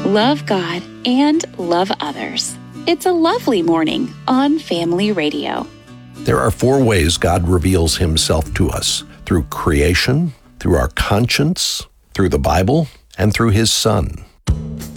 love God, and love others. It's a lovely morning on Family Radio. There are 4 ways God reveals himself to us: through creation, through our conscience, through the Bible, and through his Son.